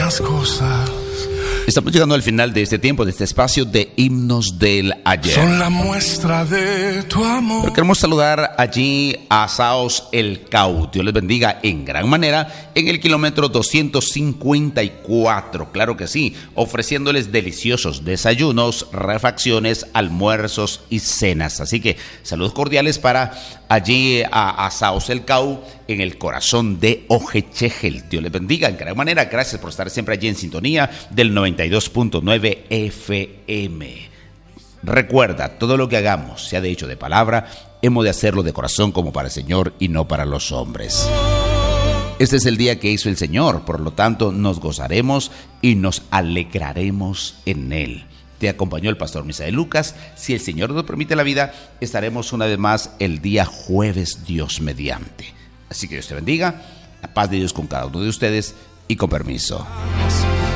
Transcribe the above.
muchas cosas. Estamos llegando al final de este tiempo, de este espacio de himnos del ayer. Son la muestra de tu amor. Pero queremos saludar allí a Saos El Cau. Dios les bendiga en gran manera en el kilómetro 254. Claro que sí, ofreciéndoles deliciosos desayunos, refacciones, almuerzos y cenas. Así que saludos cordiales para allí a Saos El Cau en el corazón de Ojechegel. Dios les bendiga en gran manera. Gracias por estar siempre allí en sintonía del 92.9 FM. Recuerda, todo lo que hagamos, sea de hecho de palabra, hemos de hacerlo de corazón como para el Señor y no para los hombres. Este es el día que hizo el Señor, por lo tanto nos gozaremos y nos alegraremos en Él. Te acompañó el pastor Misael Lucas. Si el Señor nos permite la vida, estaremos una vez más el día jueves, Dios mediante. Así que Dios te bendiga, la paz de Dios con cada uno de ustedes y con permiso.